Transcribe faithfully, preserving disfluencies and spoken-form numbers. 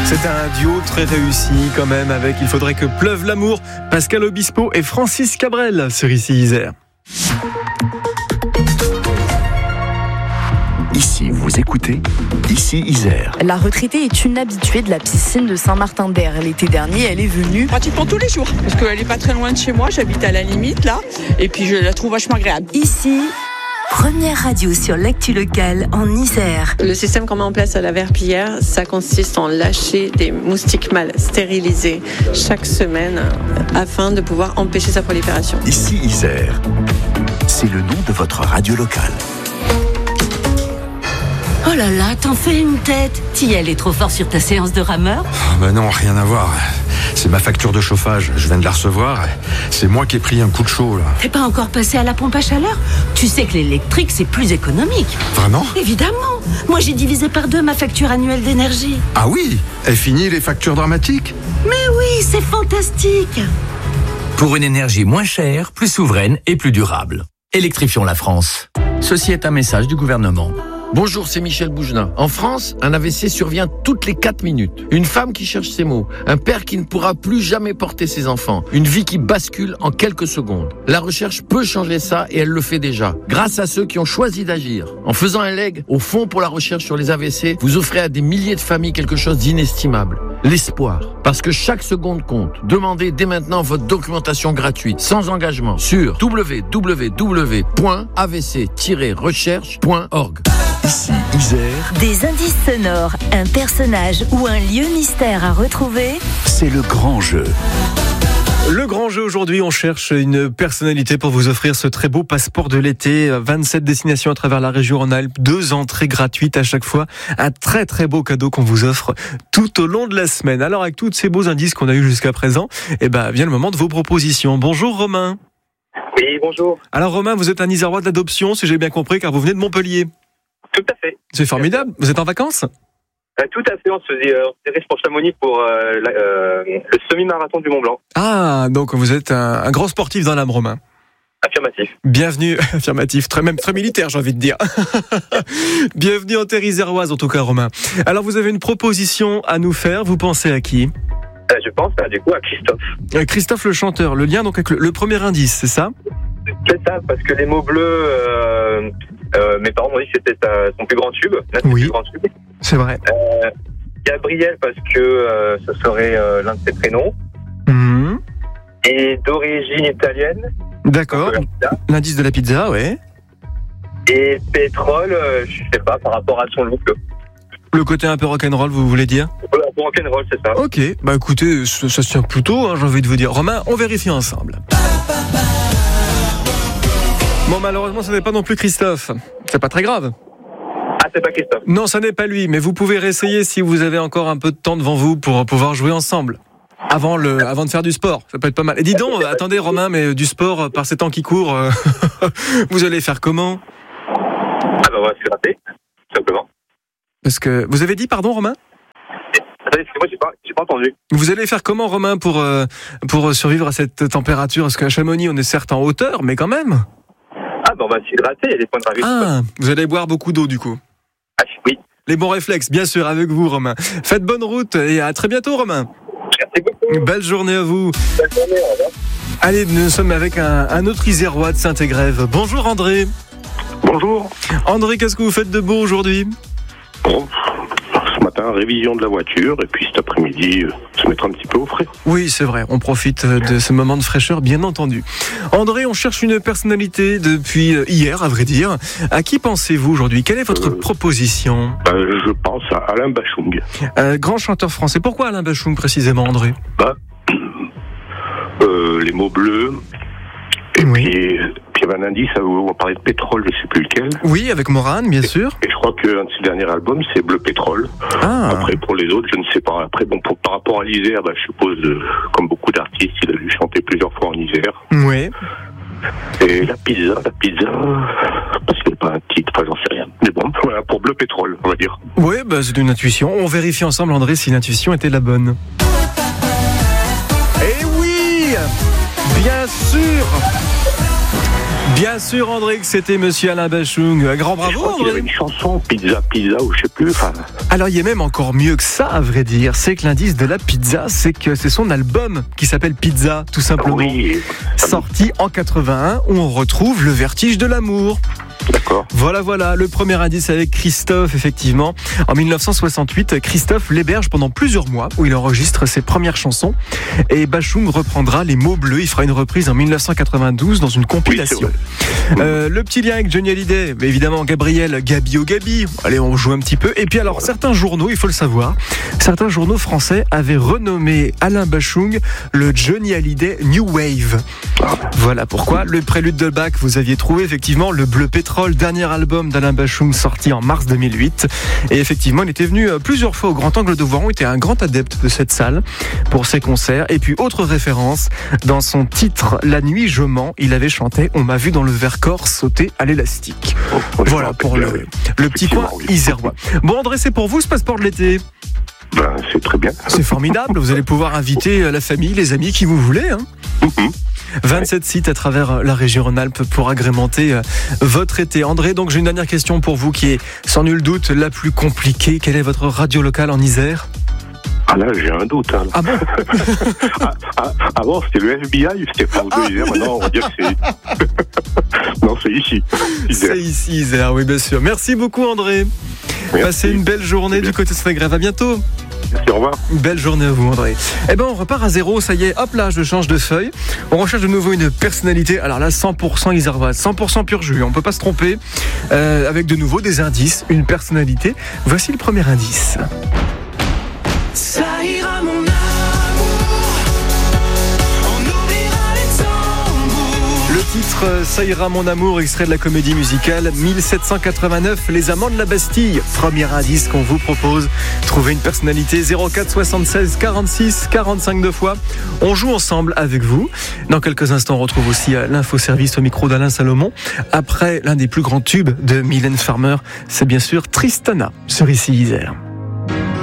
C'est un duo très réussi quand même avec Il faudrait que pleuve l'amour, Pascal Obispo et Francis Cabrel sur Ici Isère. Ici, vous écoutez Ici Isère. La retraitée est une habituée de la piscine de Saint-Martin-d'Air. L'été dernier, elle est venue pratiquement tous les jours, parce qu'elle n'est pas très loin de chez moi, j'habite à la limite là, et puis je la trouve vachement agréable. Ici, première radio sur l'actu locale en Isère. Le système qu'on met en place à la Verpillière, ça consiste en lâcher des moustiques mâles stérilisés chaque semaine afin de pouvoir empêcher sa prolifération. Ici Isère, c'est le nom de votre radio locale. Oh là là, t'en fais une tête. T'y allais trop fort sur ta séance de rameur ? Oh bah non, rien à voir. C'est ma facture de chauffage, je viens de la recevoir. C'est moi qui ai pris un coup de chaud là. T'es pas encore passé à la pompe à chaleur ? Tu sais que l'électrique c'est plus économique. Vraiment ? Évidemment. Moi j'ai divisé par deux ma facture annuelle d'énergie. Ah oui ? Est fini les factures dramatiques ? Mais oui, c'est fantastique. Pour une énergie moins chère, plus souveraine et plus durable. Électrifions la France. Ceci est un message du gouvernement. Bonjour, c'est Michel Bougelin. En France, un A V C survient toutes les quatre minutes. Une femme qui cherche ses mots. Un père qui ne pourra plus jamais porter ses enfants. Une vie qui bascule en quelques secondes. La recherche peut changer ça et elle le fait déjà. Grâce à ceux qui ont choisi d'agir. En faisant un leg au Fonds pour la recherche sur les A V C, vous offrez à des milliers de familles quelque chose d'inestimable. L'espoir. Parce que chaque seconde compte. Demandez dès maintenant votre documentation gratuite, sans engagement, sur w w w point a v c tiret recherche point org. Ici Isère, Des indices sonores, un personnage ou un lieu mystère à retrouver. c'est le grand jeu. Le grand jeu aujourd'hui, on cherche une personnalité pour vous offrir ce très beau passeport de l'été. vingt-sept destinations à travers la région Rhône-Alpes, deux entrées gratuites à chaque fois. Un très très beau cadeau qu'on vous offre tout au long de la semaine. Alors avec tous ces beaux indices qu'on a eu jusqu'à présent, eh ben, vient le moment de vos propositions. Bonjour Romain. Oui, bonjour. Alors Romain, vous êtes un Isérois d'adoption, si j'ai bien compris, car vous venez de Montpellier. Tout à fait. C'est formidable. Vous êtes en vacances ? Euh, tout à fait, on se faisait, euh, on se dirige pour Chamonix pour euh, la, euh, le semi-marathon du Mont-Blanc. Ah, donc vous êtes un, un grand sportif dans l'âme, Romain. Affirmatif. Bienvenue, affirmatif, très même très militaire, j'ai envie de dire. Bienvenue en terre iséroise, en tout cas, Romain. Alors, vous avez une proposition à nous faire. Vous pensez à qui ? Euh, je pense euh, du coup à Christophe. Euh, Christophe le chanteur. Le lien donc avec le, le premier indice, c'est ça ? C'est ça, parce que les mots bleus, euh, euh, mes parents m'ont dit que c'était euh, son plus grand tube. Là, c'est Oui. le plus grand tube. C'est vrai. Euh, Gabriel, parce que euh, ce serait euh, l'un de ses prénoms. Mmh. Et d'origine italienne. D'accord. L'indice de la pizza, ouais. Et pétrole, euh, je sais pas, par rapport à son look. Le côté un peu rock'n'roll, vous voulez dire ? Voilà, pour rock'n'roll, c'est ça. Ok, bah écoutez, ça, ça se tient plutôt, hein, j'ai envie de vous dire. Romain, on vérifie ensemble. Bon, malheureusement, ce n'est pas non plus Christophe. C'est pas très grave. Ah, c'est pas Christophe. Non, ça n'est pas lui, mais vous pouvez réessayer si vous avez encore un peu de temps devant vous pour pouvoir jouer ensemble. Avant, le, avant de faire du sport, ça peut être pas mal. Et dis donc, euh, attendez Romain, mais du sport, euh, par ces temps qui courent, euh, vous allez faire comment ? Ah bah on va se gratter, tout simplement. Parce que, vous avez dit pardon Romain ? Attendez, excusez-moi, j'ai pas, j'ai pas entendu. Vous allez faire comment Romain pour, euh, pour survivre à cette température ? Parce qu'à Chamonix, on est certes en hauteur, mais quand même. Ah bah on va s'hydrater, il y a des points de gravité. Ah, vous allez boire beaucoup d'eau du coup. Ah oui. Les bons réflexes, bien sûr, avec vous Romain. Faites bonne route et à très bientôt Romain. Merci beaucoup. Belle journée à vous. Bonne journée, au revoir. Allez, nous sommes avec un, un autre Isérois de Saint-Égrève. Bonjour André. Bonjour. André, qu'est-ce que vous faites de beau aujourd'hui ? Bon, ce matin, révision de la voiture, et puis cet après-midi, euh, se mettre un petit peu au frais. Oui, c'est vrai, on profite de ce moment de fraîcheur, bien entendu. André, on cherche une personnalité depuis hier, à vrai dire. À qui pensez-vous aujourd'hui ? Quelle est votre euh, proposition ? bah, Je pense à Alain Bachung. Euh, grand chanteur français. Pourquoi Alain Bachung précisément, André ? bah, euh, Les mots bleus, et oui. puis... Puis il y avait un indice où on parlait de pétrole, je ne sais plus lequel. Oui, avec Morane, bien sûr. Et, et je crois qu'un de ses derniers albums, c'est Bleu Pétrole. Ah. Après, pour les autres, je ne sais pas. Après, bon, pour, par rapport à l'Isère, bah, je suppose, euh, comme beaucoup d'artistes, il a dû chanter plusieurs fois en Isère. Oui. Et la pizza, la pizza, parce qu'il n'y a pas un titre, enfin, j'en sais rien. Mais bon, voilà, pour Bleu Pétrole, on va dire. Oui, bah, c'est une intuition. On vérifie ensemble, André, si l'intuition était la bonne. Eh oui ! Bien sûr ! Bien sûr, André, que c'était monsieur Alain Bachung. Un grand bravo, André. Il y avait une chanson, Pizza, Pizza, ou je sais plus. Enfin... Alors, il y a même encore mieux que ça, à vrai dire. C'est que l'indice de la pizza, c'est que c'est son album qui s'appelle Pizza, tout simplement. Oui. Sorti en quatre-vingt-un, où on retrouve le vertige de l'amour. D'accord. Voilà, voilà, le premier indice avec Christophe, effectivement. En dix-neuf cent soixante-huit, Christophe l'héberge pendant plusieurs mois, où il enregistre ses premières chansons. Et Bachung reprendra les mots bleus. Il fera une reprise en dix-neuf cent quatre-vingt-douze dans une compilation. Oui, euh, le petit lien avec Johnny Hallyday, mais évidemment Gabriel, Gabi au Gabi. Allez, on joue un petit peu. Et puis alors, voilà. Certains journaux, il faut le savoir, certains journaux français avaient renommé Alain Bachung le Johnny Hallyday New Wave. Voilà pourquoi. Le prélude de Bach, vous aviez trouvé effectivement le Bleu Pétrole, dernier album d'Alain Bachung sorti en mars deux mille huit. Et effectivement, il était venu plusieurs fois au Grand Angle de Voiron. Il était un grand adepte de cette salle pour ses concerts. Et puis, autre référence, dans son titre La nuit je mens, il avait chanté On m'a vu dans le Vercors sauter à l'élastique. Oh, voilà pour le, le petit coin oui. isérois. Bon, André, c'est pour vous ce passeport de l'été? Ben, c'est très bien. C'est formidable. Vous allez pouvoir inviter la famille, les amis qui vous voulez. Hein. Mm-hmm. vingt-sept ouais. sites à travers la région Rhône-Alpes pour agrémenter votre été. André, donc j'ai une dernière question pour vous qui est sans nul doute la plus compliquée. Quelle est votre radio locale en Isère? Ah là, j'ai un doute. Hein. Ah bon? ah, Avant, c'était le F B I, c'était France deux Isère. Maintenant, on va dire que c'est... non, c'est ici. Isère. C'est ici, Isère, oui, bien sûr. Merci beaucoup, André. Merci. Passez une belle journée du côté de Saint-Grève. À bientôt. Merci, au revoir. Une belle journée à vous, André. Eh ben, on repart à zéro. Ça y est, hop là, je change de feuille. On recherche de nouveau une personnalité. Alors là, cent pour cent iséroise, cent pour cent pur jus. On peut pas se tromper. Euh, avec de nouveau des indices, une personnalité. Voici le premier indice. Ça ira mon amour, on oubliera les tambours. Le titre Ça ira mon amour, extrait de la comédie musicale mille sept cent quatre-vingt-neuf, Les Amants de la Bastille. Premier indice qu'on vous propose. Trouvez une personnalité. Zéro quatre soixante-seize quarante-six quarante-cinq deux fois. On joue ensemble avec vous. Dans quelques instants, on retrouve aussi l'infoservice au micro d'Alain Salomon. Après l'un des plus grands tubes de Mylène Farmer, c'est bien sûr Tristana sur Ici Isère.